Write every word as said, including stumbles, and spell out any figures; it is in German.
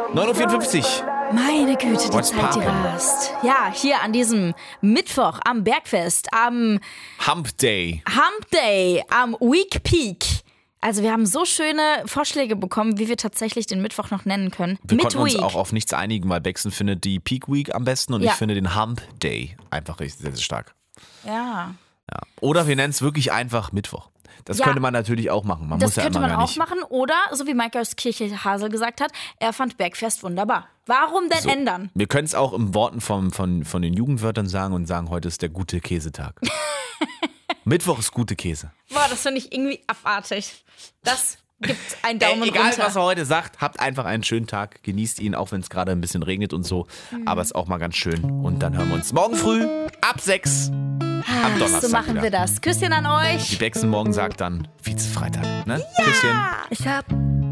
neun Uhr vierundfünfzig. Meine Güte, die What's Zeit, die poppin'? rast. Ja, hier an diesem Mittwoch am Bergfest, am Hump Day. Hump Day, am Week Peak. Also wir haben so schöne Vorschläge bekommen, wie wir tatsächlich den Mittwoch noch nennen können. Wir Midweek. konnten uns auch auf nichts einigen, weil Bexen findet die Peak Week am besten und Ja. ich finde den Hump Day einfach richtig sehr, sehr stark. Ja. Ja. Oder wir nennen es wirklich einfach Mittwoch. Das Ja. könnte man natürlich auch machen. Man Das muss ja könnte immer man gar auch nicht. machen. Oder, so wie Mike aus Kirche Hasel gesagt hat, er fand Bergfest wunderbar. Warum denn So. ändern? Wir können es auch im Worten vom, von, von den Jugendwörtern sagen und sagen, heute ist der gute Käsetag. Mittwoch ist gute Käse. Boah, das finde ich irgendwie abartig. Das gibt einen Daumen Ey, egal, runter. was er heute sagt, habt einfach einen schönen Tag. Genießt ihn, auch wenn es gerade ein bisschen regnet und so. Mhm. Aber es ist auch mal ganz schön. Und dann hören wir uns morgen früh ab sechs am Donnerstag So machen wieder. wir das. Küsschen an Die euch. Bexen morgen sagt dann Vize-Freitag. Ne? Küsschen. Ich hab